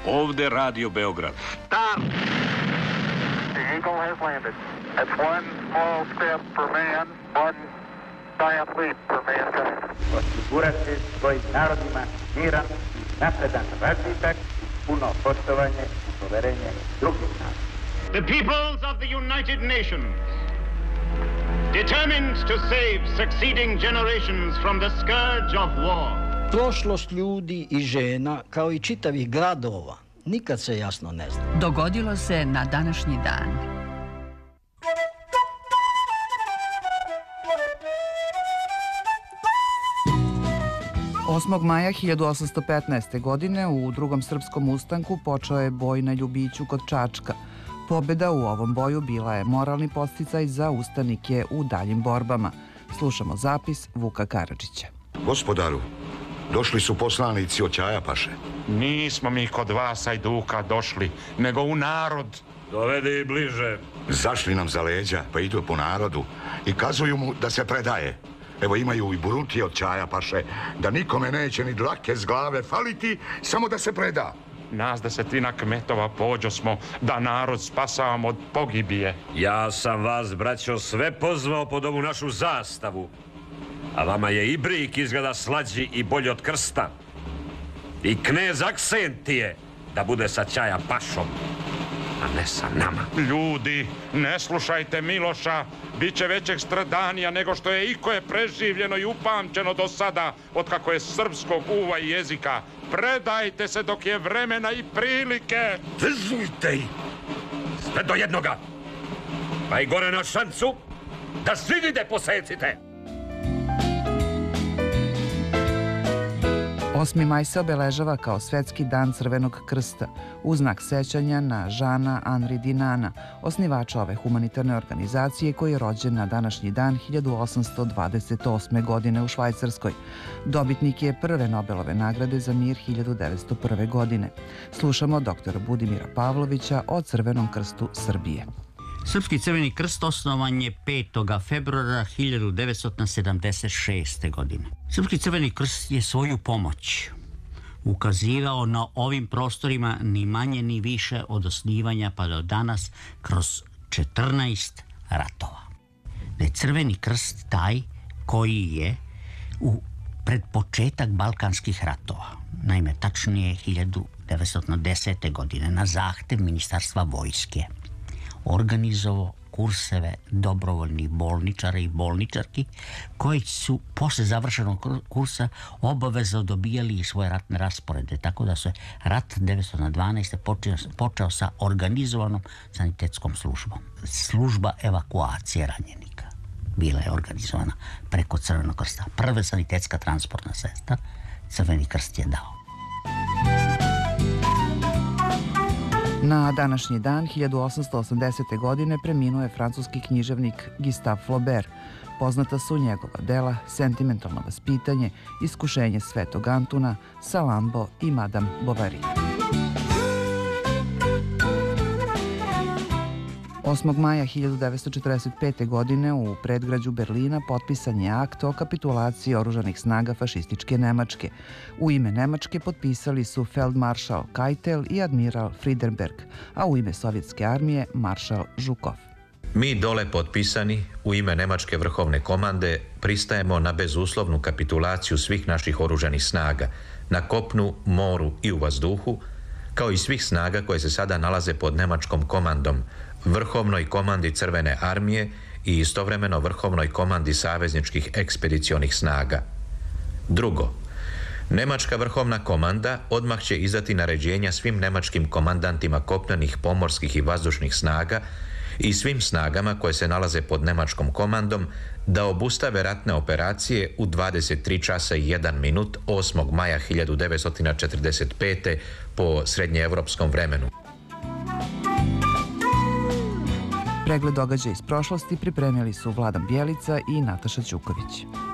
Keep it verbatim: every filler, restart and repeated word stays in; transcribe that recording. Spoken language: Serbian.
Ovde Radio Beograd. Stop! The Eagle has landed. That's one small step for man, one giant leap for mankind. Osigurati svojim narodima miran i napredan razvitak, puno poštovanje i poverenje drugih naroda. The peoples of the United Nations, determined to save succeeding generations from the scourge of war. Prošlost ljudi i žena, kao i čitavih gradova, nikad se jasno ne zna. Dogodilo se na današnji dan. osmog maja hiljadu osamsto petnaeste. godine u drugom srpskom ustanku počeo je boj na Ljubiću kod Čačka. Pobjeda u ovom boju bila je moralni podsticaj za ustanike u daljim borbama. Slušamo zapis Vuka Karadžića. Gospodaru, došli su poslanici od Ćajapaše. Nismo mi kod vas, Ajduka, došli, nego u narod. Dovedi i bliže. Zašli nam za leđa, pa idu po narodu i kazuju mu da se predaje. Evo imaju i burunti od Ćajapaše, da nikome neće ni dlake s glave faliti, samo da se preda. Nas desetina kmetova pođo smo da narod spasavamo od pogibije. Ja sam vas, braćo, sve pozvao pod ovu našu zastavu. A vama je Ibrik izgleda slađi i bolji od krsta. I knez Aksentije da bude sa Ćajapašom, a ne sa nama. Ljudi, ne slušajte Miloša, bit će većeg stradanija nego što je ikoje preživljeno i upamćeno do sada od kako je srpskog uva i jezika. Predajte se dok je vremena i prilike. Vezujte ih, sve do jednoga. Pa i gore na šancu da svi vide posecite. osmi maj se obeležava kao Svetski dan Crvenog krsta, u znak sećanja na Žana Anri Dinana, osnivača ove humanitarne organizacije koji je rođen na današnji dan hiljadu osamsto dvadeset osme. godine u Švajcarskoj. Dobitnik je prve Nobelove nagrade za mir hiljadu devetsto prve. godine. Slušamo doktora Budimira Pavlovića o Crvenom krstu Srbije. Srpski Crveni krst osnovan je petog februara hiljadu devetsto sedamdeset šeste. godine. Srpski Crveni krst je svoju pomoć ukazivao na ovim prostorima ni manje ni više od osnivanja pa do danas kroz četrnaest ratova. Da je Crveni krst taj koji je u pred početak Balkanskih ratova, naime tačnije hiljadu devetsto desete. godine, na zahtev Ministarstva vojske organizovao kurseve dobrovoljnih bolničara i bolničarki koji su posle završenog kursa obavezno dobijali i svoje ratne rasporede, tako da se rat devetsto dvanaeste. počeo, počeo sa organizovanom sanitetskom službom. Služba evakuacije ranjenika bila je organizovana preko Crvenog krsta. Prva sanitetska transportna sredstva Crveni krst je dao. Na današnji dan hiljadu osamsto osamdesete. godine preminuo je francuski književnik Gustave Flaubert. Poznata su njegova dela Sentimentalno vaspitanje, Iskušenje Svetog Antuna, Salambo i Madame Bovary. osmog maja hiljadu devetsto četrdeset pete. godine u predgrađu Berlina potpisan je akt o kapitulaciji oružanih snaga fašističke Nemačke. U ime Nemačke potpisali su feldmaršal Keitel i admiral Friedenberg, a u ime sovjetske armije maršal Žukov. Mi dole potpisani u ime Nemačke vrhovne komande pristajemo na bezuslovnu kapitulaciju svih naših oružanih snaga na kopnu, moru i u vazduhu, kao i svih snaga koje se sada nalaze pod nemačkom komandom, vrhovnoj komandi Crvene armije i istovremeno vrhovnoj komandi savezničkih ekspedicionih snaga. Drugo, Nemačka vrhovna komanda odmah će izdati naređenja svim nemačkim komandantima kopnenih, pomorskih i vazdušnih snaga i svim snagama koje se nalaze pod nemačkom komandom da obustave ratne operacije u dvadeset tri časa i jedan minut osmog maja hiljadu devetsto četrdeset pete. po srednjeevropskom vremenu. Pregled događaja iz prošlosti pripremili su Vladan Bjelica i Nataša Ćuković.